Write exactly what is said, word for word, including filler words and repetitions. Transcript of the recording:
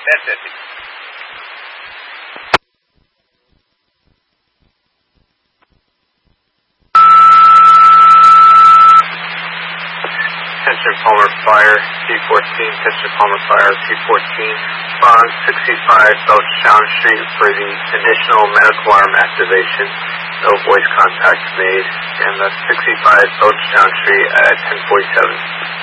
That's it. Attention Palmer Fire, T fourteen, attention Palmer Fire, T fourteen, Bond sixty-five Belchtown Street for the additional medical arm activation. No voice contact made, and that's sixty-five Belchtown Street at ten forty-seven.